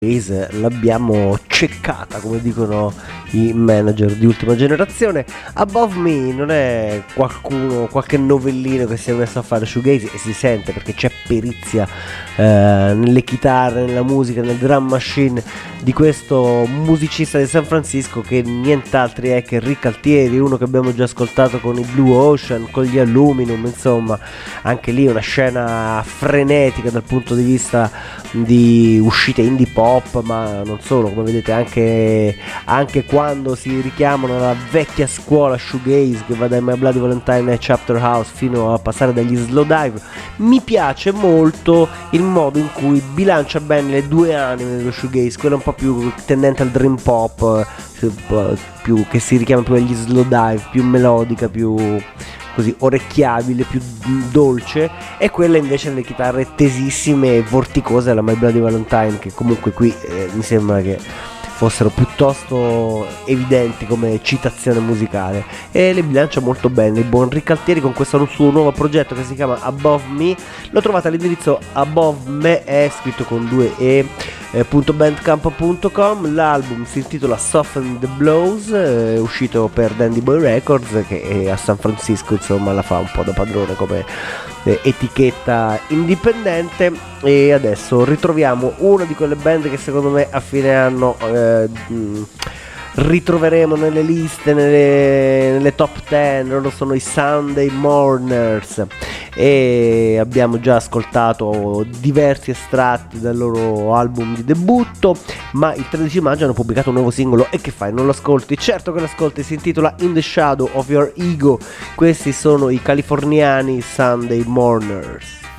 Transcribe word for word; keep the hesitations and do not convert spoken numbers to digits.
shoegaze l'abbiamo ceccata, come dicono i manager di ultima generazione. Above Me non è qualcuno, qualche novellino che si è messo a fare shoegaze, e si sente perché c'è perizia eh, nelle chitarre, nella musica, nel drum machine di questo musicista di San Francisco, che nient'altri è che Rick Altieri, uno che abbiamo già ascoltato con i Blue Ocean, con gli Aluminum. Insomma, anche lì una scena frenetica dal punto di vista di uscite indie pop, ma non solo, come vedete anche, anche quando si richiamano alla vecchia scuola shoegaze che va dai My Bloody Valentine e Chapter House fino a passare dagli Slowdive. Mi piace molto il modo in cui bilancia bene le due anime dello shoegaze, quella un po' più tendente al dream pop, più, che si richiama più agli Slowdive, più melodica, più così orecchiabile, più dolce, e quella invece delle chitarre tesissime e vorticose alla My Bloody Valentine, che comunque qui eh, mi sembra che fossero piuttosto evidenti come citazione musicale, e le bilancia molto bene il buon Rick Altieri con questo suo nuovo progetto che si chiama Above Me. Lo trovate all'indirizzo above me, è scritto con due e eh, .bandcamp punto com. L'album si intitola Soften the Blows, è uscito per Dandy Boy Records, che è a San Francisco, insomma la fa un po' da padrone come eh, etichetta indipendente. E adesso ritroviamo una di quelle band che secondo me a fine anno eh, mh, ritroveremo nelle liste, nelle, nelle top dieci. Loro sono i Sunday Mourners, e abbiamo già ascoltato diversi estratti dal loro album di debutto, ma il tredici maggio hanno pubblicato un nuovo singolo. E che fai, non lo ascolti? Certo che lo ascolti, si intitola In the Shadow of Your Ego. Questi sono i californiani Sunday Mourners.